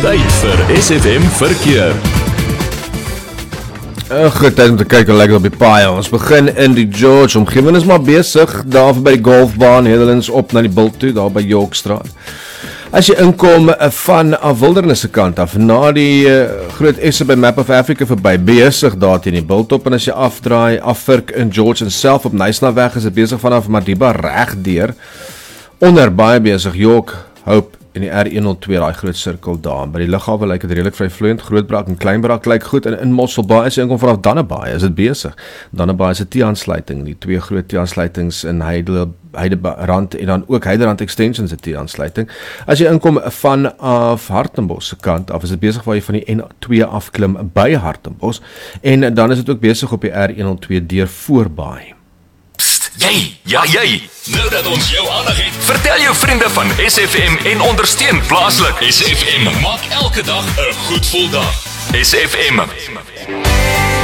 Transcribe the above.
Tyd vir SFM Verkeer. Goed, tyd om te kyk hoe lyk dit op die paai. Ons begin in die George. Omgewing is maar besig, daar by die golfbaan, Nederlands op na die Bult toe, daar by Yorkstraat. As jy inkom van Wilderness se kant af, na die groot esse by Map of Africa verby, besig daar teen die Bult op, en as jy afdraai, afvirk in George en self op Nysnaweg, is dit besig vanaf Madiba reg deur, onder baie besig, York, Hope, en die R102, daai groot sirkel daar. By die lughawe lyk dit redelik vryvloeiend, Grootbraak en Kleinbraak lyk goed, en in Mosselbaai as jy inkom vanaf Dannebaai, is dit besig. Dannebaai is 'n T-aansluiting, die twee groot T-aansluitings in Heiderand en dan ook Heiderand Extensions 'n T-aansluiting. As jy inkom vanaf Hartenbos se kant af, is dit besig waar jy van die N2 afklim by Hartenbos, en dan is dit ook besig op die R102 deur Voorbaai. Jy, nou dat ons jou aandag het, vertel jou vriende van SFM en ondersteun plaaslik. SFM maak elke dag 'n goed gevoel dag. SFM.